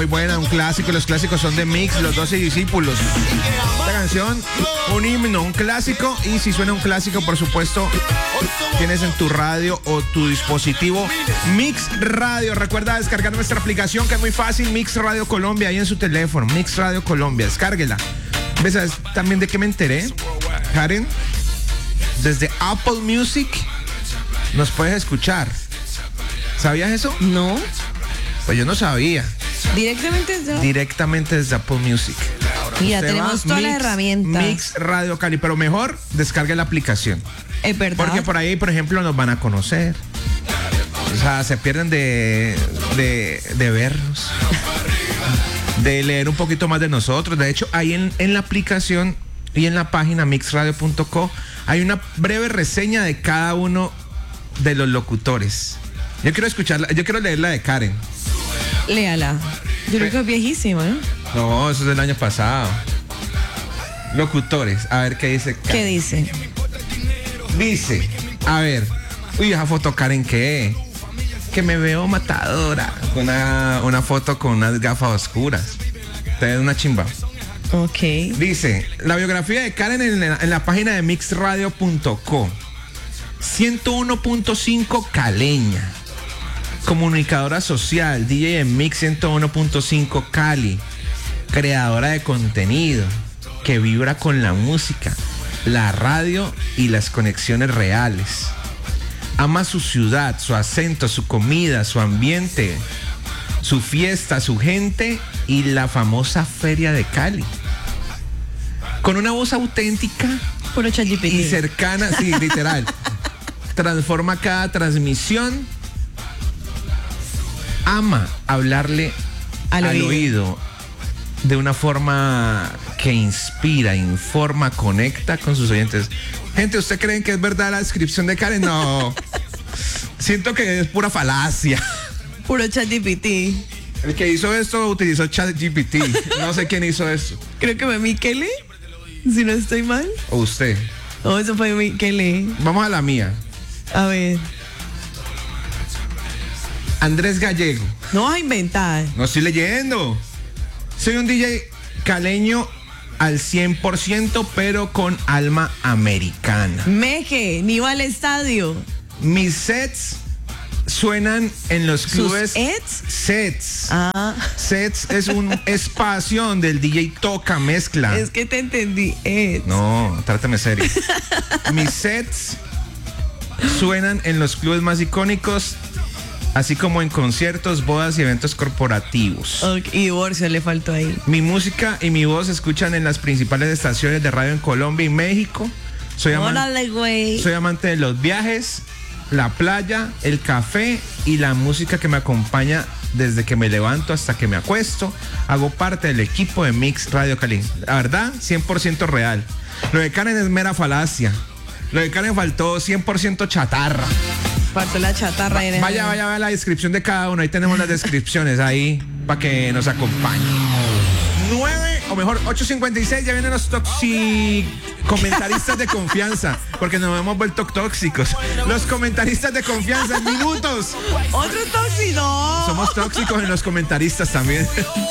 muy buena, un clásico. Los clásicos son de Mix, Los 12 Discípulos. Esta canción, un himno, un clásico. Y si suena un clásico, por supuesto, tienes en tu radio o tu dispositivo Mix Radio. Recuerda descargar nuestra aplicación, que es muy fácil. Mix Radio Colombia, ahí en su teléfono. Mix Radio Colombia, descárguela. ¿Ves también de qué me enteré, Karen? Desde Apple Music nos puedes escuchar. ¿Sabías eso? No. Pues yo no sabía. Directamente desde Apple Music. Ya tenemos todas las herramientas. Mix Radio Cali, pero mejor descargue la aplicación. Es verdad. Porque por ahí, por ejemplo, nos van a conocer. O sea, se pierden de vernos, de leer un poquito más de nosotros. De hecho, ahí en la aplicación y en la página mixradio.co hay una breve reseña de cada uno de los locutores. Yo quiero leer la de Karen. Léala. Yo creo que es viejísima, ¿no? No, eso es del año pasado. Locutores, a ver qué dice Karen. ¿Qué dice? Dice, a ver, uy, esa foto Karen, ¿qué? Que me veo matadora. Una foto con unas gafas oscuras. Te ves una chimba. Ok. Dice, la biografía de Karen en la página de mixradio.co. 101.5 caleña. Comunicadora social, DJ en Mix 101.5 Cali. Creadora de contenido que vibra con la música, la radio y las conexiones reales. Ama su ciudad, su acento, su comida, su ambiente, su fiesta, su gente y la famosa Feria de Cali. Con una voz auténtica Puro ChatGPT. y cercana, sí, literal. Transforma cada transmisión. Ama hablarle al oído de una forma que inspira, informa, conecta con sus oyentes. Gente, ¿usted creen que es verdad la descripción de Karen? No. Siento que es pura falacia. Puro ChatGPT. El que hizo esto utilizó ChatGPT. No sé quién hizo eso. Creo que fue Michele, si no estoy mal. O usted. Oh, eso fue Michele. Vamos a la mía. A ver. Andrés Gallego. No vas a inventar. No estoy leyendo. Soy un DJ caleño al 100%, pero con alma americana. Meje, ni va al estadio. Mis sets suenan en los clubes. ¿Sus Sets. Ah. Sets es un espacio donde el DJ toca, mezcla. Es que te entendí. No, trátame serio. Mis sets suenan en los clubes más icónicos, así como en conciertos, bodas y eventos corporativos. Okay, y divorcio le faltó ahí. Mi música y mi voz se escuchan en las principales estaciones de radio en Colombia y México. Órale, güey. Soy amante de los viajes, la playa, el café y la música que me acompaña desde que me levanto hasta que me acuesto. Hago parte del equipo de Mix Radio Cali. La verdad, 100% real. Lo de Karen es mera falacia. Lo de Karen faltó 100% chatarra. Faltó la chatarra. Vaya a la descripción de cada uno. Ahí tenemos las descripciones ahí para que nos acompañen. 8:56, ya vienen los comentaristas de confianza, porque nos hemos vuelto tóxicos. Los comentaristas de confianza en minutos. Otro tóxico. Somos tóxicos en los comentaristas también.